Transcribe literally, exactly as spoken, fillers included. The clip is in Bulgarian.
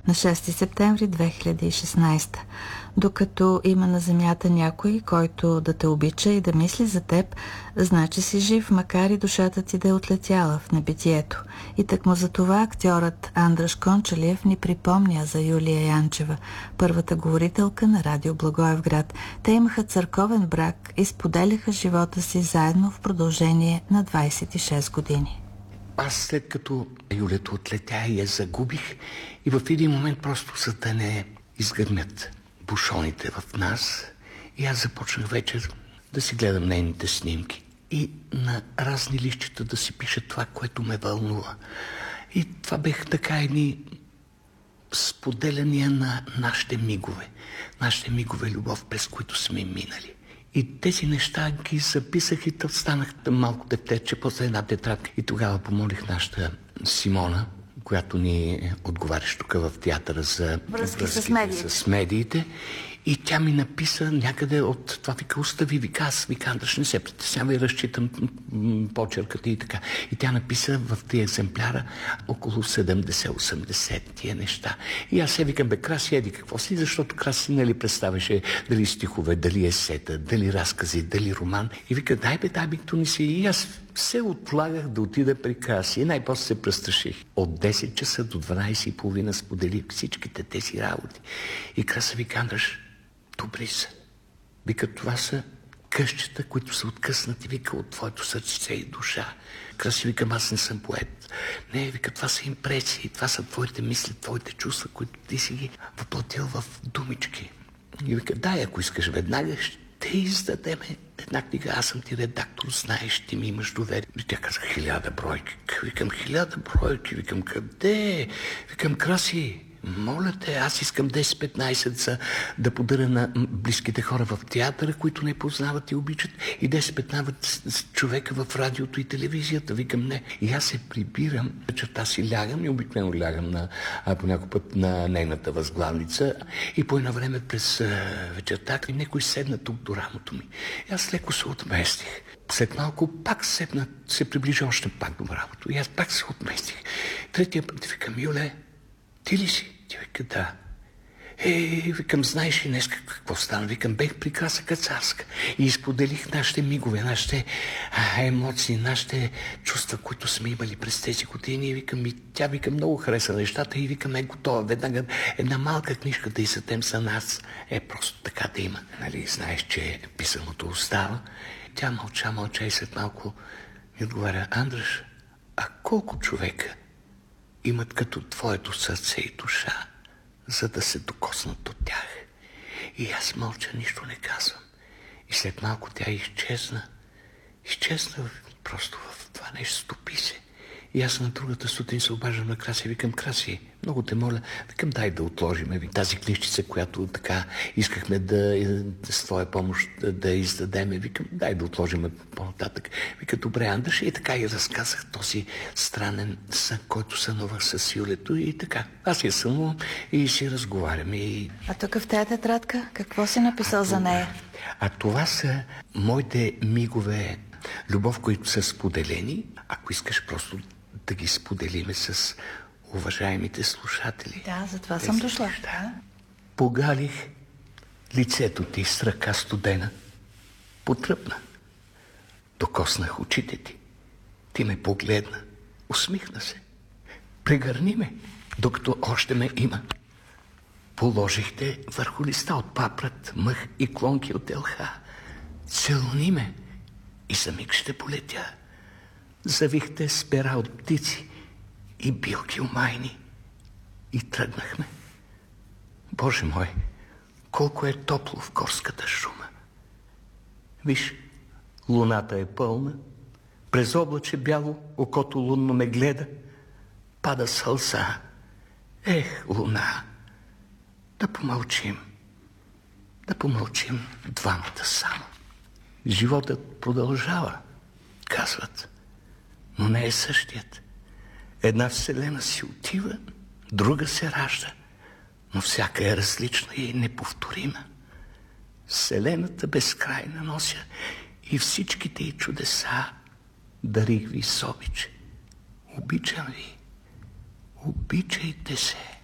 на шести септември две хиляди и шестнадесета. Докато има на земята някой, който да те обича и да мисли за теб, значи си жив, макар и душата ти да е отлетяла в небитието. И тъкмо за това актьорът Андраш Кончалиев ни припомня за Юлия Янчева, първата говорителка на радио Благоевград. Те имаха църковен брак и споделяха живота си заедно в продължение на двадесет и шест години. Аз след като Юлето отлетя и я загубих, и в един момент просто за да не изгърмят бушоните в нас, и аз започнах вечер да си гледам нейните снимки и на разни листчета да си пиша това, което ме вълнува. И това бех така едни споделяния на нашите мигове, нашите мигове любов, през които сме минали. И тези неща ги записах и тъв станах малко детече, после една тетрадка. И тогава помолих нашата Симона, която ни отговаряше тук в театъра за връзки с медиите. с медиите. И тя ми написа някъде от това, вика, остави, вика, аз, вика, Андраш, не се притеснявай, разчитам почерката и така. И тя написа в тия екземпляра около седемдесет-осемдесет тия неща. И аз се викам, бе, Краси, еди какво си, защото Краси, нали, представяше дали стихове, дали есета, дали разкази, дали роман. И вика, дай бе, дай бе, то не си. И аз се отлагах да отида при Краси. И най-после се престраших. От десет часа до дванадесет и половина споделих всичките тези работи. И Краса вика, Андраш, добри са. Вика, това са къщета, които са откъснати, вика, от твоето сърце и душа. Краси, викам, аз не съм поет. Не, вика, това са импресии, това са твоите мисли, твоите чувства, които ти си ги въплатил в думички. И вика, дай, ако искаш веднага, ще издадеме една книга. Аз съм ти редактор, знаеш, ти ми имаш доверие. И тя каза, хиляда бройки. Викам, хиляда бройки. Викам, къде? Викам, Краси, моля те, аз искам десет-петнадесет за да подаря на близките хора в театъра, които не познават и обичат, и десет-петнадесет човека в радиото и телевизията. Викам, не. И аз се прибирам, вечерта си лягам и обикновено лягам на, а, по някой път на нейната възглавница, и по едно време през а, вечерта и някой седна тук до рамото ми. И аз леко се отместих. След малко пак седна, се приближи още пак до рамото. И аз пак се отместих. Третия път викам, Юле, ти ли си? Ти вика, да. Е, викам, знаеш ли днес какво стана? Викам, бех при Краса Кацарска и изподелих нашите мигове, нашите а, емоции, нашите чувства, които сме имали през тези години. И викам, и тя, вика, много хареса нещата и викам, е готова. Веднага една малка книжка да изсетем за нас. Е, просто така да има. Нали, знаеш, че писаното остава. Тя мълча, мълча и след малко ми отговаря, Андраш, а колко човека имат като твоето сърце и душа, за да се докоснат от тях? И аз мълча, нищо не казвам. И след малко тя изчезна. Изчезна просто в това нещо, стопи се. И аз на другата сутрин се обаждам на Краси, викам, Краси, много те моля, викам, дай да отложим тази книжчица, която така искахме да, с твоя помощ да, да издадем. Викам, дай да отложим по-нататък. Вика, добре, Андраш, и така и разказах този странен сън, който сънувах с Юлето, и така. Аз я сънувам и си разговарям. И... А тук в тази тетрадка какво си написал а, за нея? А това са моите мигове любов, които са споделени. Ако искаш просто да ги споделиме с уважаемите слушатели. Да, за това съм дошла. Да. Погалих лицето ти с ръка студена. Потръпна. Докоснах очите ти. Ти ме погледна. Усмихна се. Прегърни ме, докато още ме има. Положихте върху листа от папрат, мъх и клонки от елха. Целуни ме и за миг ще полетя. Завихте с пера от птици и билки умайни. И тръгнахме. Боже мой, колко е топло в горската шума. Виж, луната е пълна, през облаче бяло окото лунно ме гледа, пада сълза. Ех, луна, да помълчим, да помълчим двамата само. Животът продължава, казват, но не е същият. Една вселена си отива, друга се ражда, но всяка е различна и неповторима. Вселената безкрайна нося и всичките й чудеса дарих ви с обич. Обичам ви, обичайте се.